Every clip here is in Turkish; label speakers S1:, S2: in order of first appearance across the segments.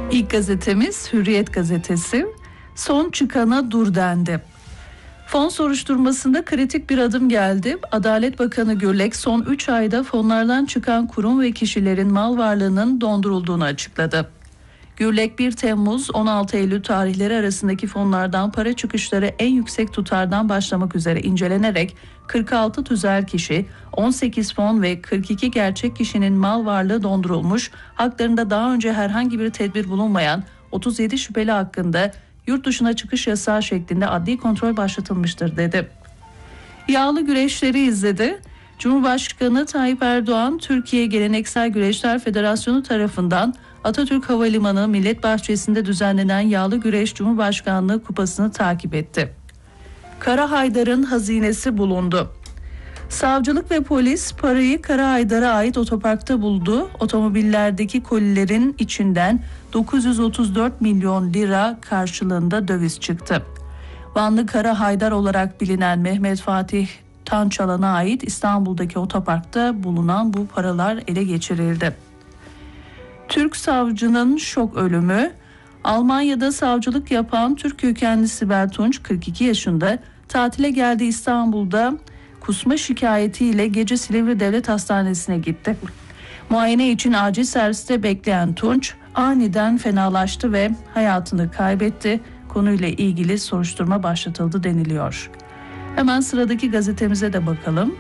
S1: İlk gazetemiz Hürriyet gazetesi. Son çıkana dur dendi. Fon soruşturmasında kritik bir adım geldi. Adalet Bakanı Gürlek son 3 ayda fonlardan çıkan kurum ve kişilerin mal varlığının dondurulduğunu açıkladı. Gürlek 1 Temmuz 16 Eylül tarihleri arasındaki fonlardan para çıkışları en yüksek tutardan başlamak üzere incelenerek 46 tüzel kişi, 18 fon ve 42 gerçek kişinin mal varlığı dondurulmuş, haklarında daha önce herhangi bir tedbir bulunmayan 37 şüpheli hakkında yurt dışına çıkış yasağı şeklinde adli kontrol başlatılmıştır dedi. Yağlı güreşleri izledi. Cumhurbaşkanı Tayyip Erdoğan, Türkiye Geleneksel Güreşler Federasyonu tarafından Atatürk Havalimanı Millet Bahçesi'nde düzenlenen Yağlı Güreş Cumhurbaşkanlığı Kupası'nı takip etti. Kara Haydar'ın hazinesi bulundu. Savcılık ve polis parayı Kara Haydar'a ait otoparkta buldu. Otomobillerdeki kolilerin içinden 934 milyon lira karşılığında döviz çıktı. Vanlı Kara Haydar olarak bilinen Mehmet Fatih Tançalan'a ait İstanbul'daki otoparkta bulunan bu paralar ele geçirildi. Türk savcının şok ölümü. Almanya'da savcılık yapan Türk kökenli Sibel Tunç 42 yaşında tatile geldi. İstanbul'da kusma şikayetiyle gece Silivri Devlet Hastanesi'ne gitti. Muayene için acil serviste bekleyen Tunç aniden fenalaştı ve hayatını kaybetti. Konuyla ilgili soruşturma başlatıldı deniliyor. Hemen sıradaki gazetemize de bakalım.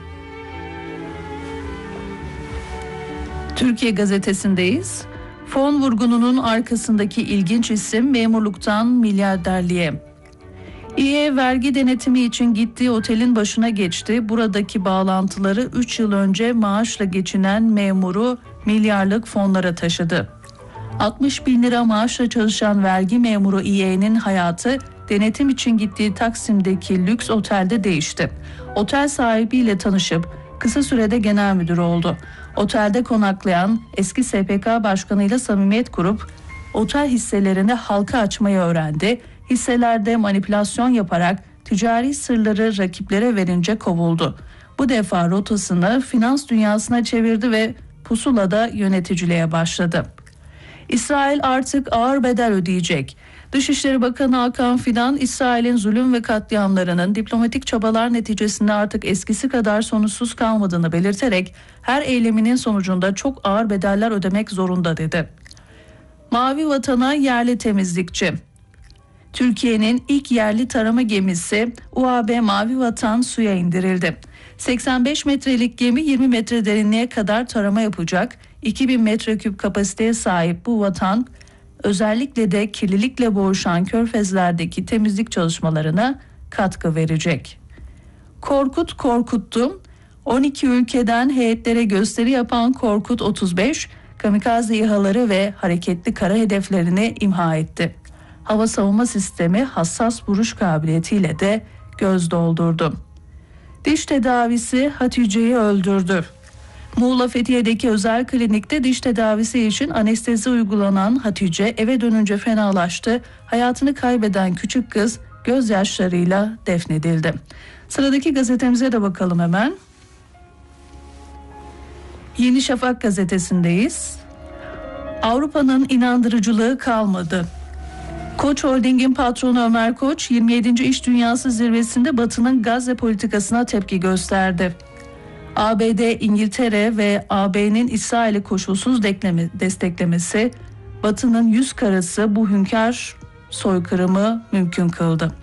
S1: Türkiye gazetesindeyiz. Fon vurgununun arkasındaki ilginç isim memurluktan milyarderliğe. İE vergi denetimi için gittiği otelin başına geçti. Buradaki bağlantıları 3 yıl önce maaşla geçinen memuru milyarlık fonlara taşıdı. 60 bin lira maaşla çalışan vergi memuru İE'nin hayatı denetim için gittiği Taksim'deki lüks otelde değişti. Otel sahibiyle tanışıp kısa sürede genel müdür oldu. Otelde konaklayan eski SPK başkanıyla samimiyet kurup otel hisselerini halka açmayı öğrendi. Hisselerde manipülasyon yaparak ticari sırları rakiplere verince kovuldu. Bu defa rotasını finans dünyasına çevirdi ve pusulada yöneticiliğe başladı. İsrail artık ağır bedel ödeyecek. Dışişleri Bakanı Hakan Fidan, İsrail'in zulüm ve katliamlarının diplomatik çabalar neticesinde artık eskisi kadar sonuçsuz kalmadığını belirterek her eyleminin sonucunda çok ağır bedeller ödemek zorunda dedi. Mavi Vatan'a yerli temizlikçi. Türkiye'nin ilk yerli tarama gemisi UAB Mavi Vatan suya indirildi. 85 metrelik gemi 20 metre derinliğe kadar tarama yapacak. 2000 metreküp kapasiteye sahip bu vatan özellikle de kirlilikle boğuşan körfezlerdeki temizlik çalışmalarına katkı verecek. Korkut korkuttu. 12 ülkeden heyetlere gösteri yapan Korkut 35, kamikaze İHA'ları ve hareketli kara hedeflerini imha etti. Hava savunma sistemi hassas vuruş kabiliyetiyle de göz doldurdu. Diş tedavisi Hatice'yi öldürdü. Muğla Fethiye'deki özel klinikte diş tedavisi için anestezi uygulanan Hatice eve dönünce fenalaştı. Hayatını kaybeden küçük kız gözyaşlarıyla defnedildi. Sıradaki gazetemize de bakalım hemen. Yeni Şafak gazetesindeyiz. Avrupa'nın inandırıcılığı kalmadı. Koç Holding'in patronu Ömer Koç 27. İş Dünyası Zirvesi'nde Batı'nın Gazze politikasına tepki gösterdi. ABD, İngiltere ve AB'nin İsrail'i koşulsuz desteklemesi Batı'nın yüz karası bu hünkâr soykırımı mümkün kıldı.